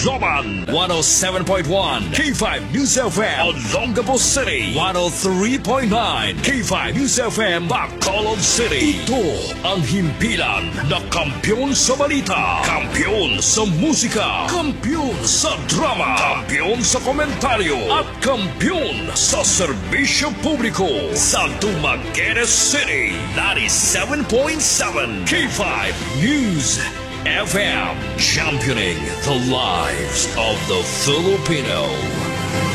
Tacloban 107.1 K5 News FM Olongapo City 103.9 K5 News FM Bacolod City. Ito ang himpilan na kampyon sa balita, kampyon sa musika, kampyon sa drama, kampyon sa komentaryo at kampyon sa serbisyo publiko sa Dumaguete City 97.7 K5 News FM, championing the lives of the Filipino.